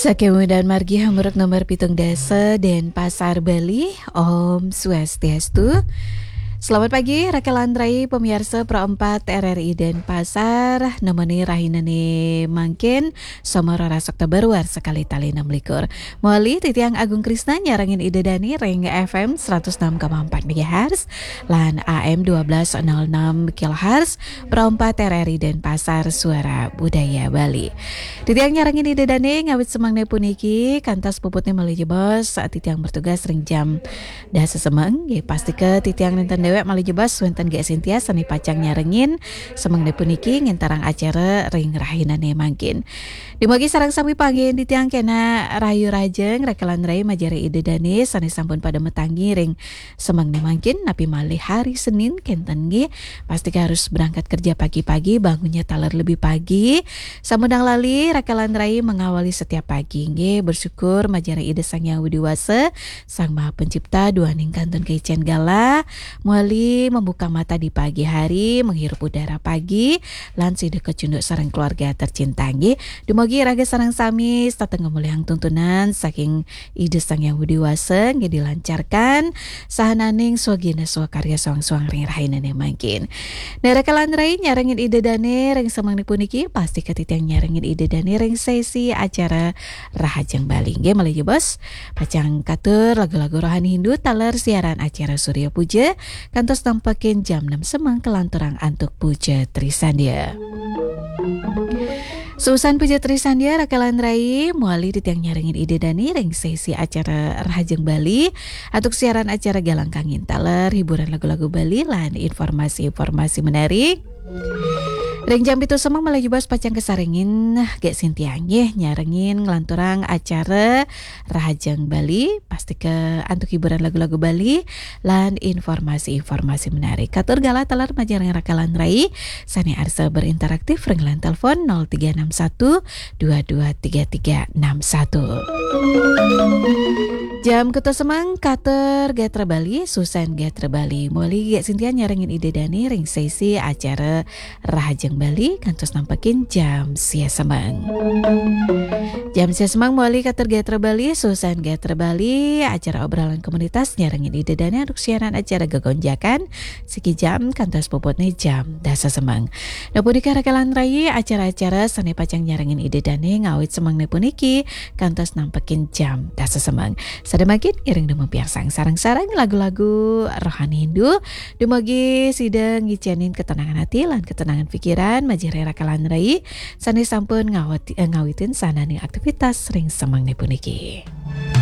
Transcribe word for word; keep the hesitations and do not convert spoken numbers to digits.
Sakemudan margi hamuruk nomor pitung dasa dan pasar Bali. Om Swastiastu. Selamat pagi, Rakel Andrai, pemirsa Pro empat R R I dan Pasar, nemeni rahinane mangkin, somoro rasok tebaruar sekali tali enam likur. Muali titiang Agung Krisna nyarangin ide dani ring F M seratus enam koma empat megahertz, lan A M dua belas nol enam kilohertz, Pro empat R R I dan Pasar Suara Budaya Bali. Titiang nyarangin ide dani ngawit semangne puniki, kantas puputnya melalui bos, saat titiang bertugas ring jam dasa semeng, ya pasti ke titiang nenten dewek malah jebas wenten gak Sintia sani pacang nyarengin semeng puniki ngentarang acara ring rahinane mangkin. Dimogi sarang sami panggin di tiang kena rayu rajeng rekelan rai majari ide dani sani sampun pada metangi ring semeng mangkin napi malih hari Senin kenten ge pasti harus berangkat kerja pagi-pagi, bangunnya taler lebih pagi. Samudang lali rekelan rai mengawali setiap pagi ge bersyukur majari ide Sang Yang Widiwasa Sang Maha Pencipta dua ning kantun keicen gala muali membuka mata di pagi hari, menghirup udara pagi, lan sida kecunduk sareng keluarga tercinta nggih. Dumugi raga sareng sami satengah muliang tuntunan saking ide Sang Yang Widiwasa nggih dilancarkan sahananing swagina swakarya suang-suang ring rahinane mangkin. Nerekalan rai nyarengin ide dane ring semangni puniki pasti ketitiang nyarengin ide dane ring sesi acara Rahajeng Bali nggih meuli bos. Pacang katur lagu-lagu rohani Hindu taler siaran acara Surya Puja kantos tampakin jam enam semang kelanturang antuk Puja Trisandia. Susan Puja Trisandia Rakelan Rai muali di tiang nyarengin ide dani ring sesi acara Rahajeng Bali atuk siaran acara Galang Kangin taler hiburan lagu-lagu Bali lan informasi-informasi menarik. Ring jam itu semang malah jebas pacang kesarengin gak sintiangnya nyarengin ngelanturang acara Rahajeng Bali pasti ke antuk hiburan lagu-lagu Bali lan informasi-informasi menarik. Katur gala talar majarang Rakalan Rai sani arsa berinteraktif ring lan telepon nol tiga enam satu dua dua tiga tiga enam satu. Jam kita semang kater Gatra Bali, Susan Gatra Bali. Mulai gak Sintia nyarengin ide dani ring sesi acara Rahajeng Bali kantos nampakin jam sia semang. Jam sia semang mulai kater Gatra Bali, Susan Gatra Bali. Acara obrolan komunitas nyarengin ide dani aduk siaran acara gegonjakan siki jam kantos popotnya jam dasa semang. Napuniki Rakalan Rai acara-acara sani pacang nyarengin ide dani ngawit semang nepuniki kantos nampakin jam dasa semang. Sada makin iring demo piar sarang-sarang lagu-lagu rohani Hindu dumogi sidang ngicenin ketenangan hati lan ketenangan pikiran majare Rakalan Rai sani sampun ngawit, ngawitin sanani aktivitas ring semang puniki.